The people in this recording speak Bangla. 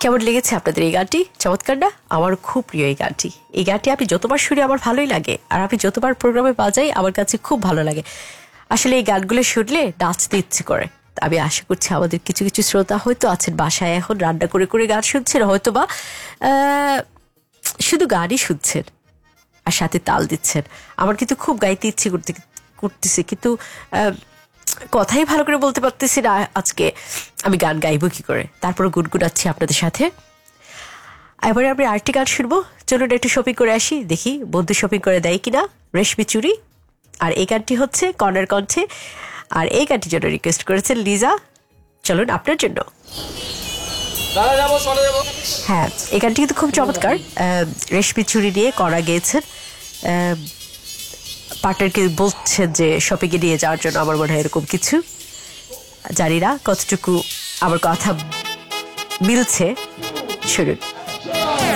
কেমন লেগেছে আপনাদের এই গানটি? চমৎকার না? আমার খুব প্রিয় এই গানটি। এই গানটি আমি যতবার শুনি আমার ভালোই লাগে, আর আমি যতবার প্রোগ্রামে বাজাই আমার কাছে খুব ভালো লাগে। আসলে এই গানগুলো শুনলে নাচতে ইচ্ছে করে। আমি আশা করছি আমাদের কিছু কিছু শ্রোতা হয়তো আছেন বাসায় এখন রান্না করে করে গান শুনছেন, হয়তো বা শুধু গানই শুনছেন আর সাথে তাল দিচ্ছেন। আমার কিন্তু খুব গাইতে ইচ্ছে করতেছে, কিন্তু কথাই ভালো করে বলতে পারতেছি না আজকে আমি গান গাইবো কি করে। তারপরে গুনগুনাচ্ছি আপনাদের সাথে। এবারে আমি আরেকটি গান শুনবো। চলুন একটু শপিং করে আসি, দেখি বন্ধু শপিং করে দেয় কিনা। রেশমি চুরি, আর এই গানটি হচ্ছে কর্নার কণ্ঠে, আর এই গানটির জন্য রিকোয়েস্ট করেছেন লিজা। চলুন আপনার জন্য। হ্যাঁ, এই গানটি কিন্তু খুব চমৎকার। রেশমি চুরি নিয়ে করা গেয়েছেন। পার্টনারকে বলছেন যে শপিংয়ে নিয়ে যাওয়ার জন্য, আমার মনে হয় এরকম কিছু। জানি না কতটুকু আমার কথা মিলছে, শুনুন।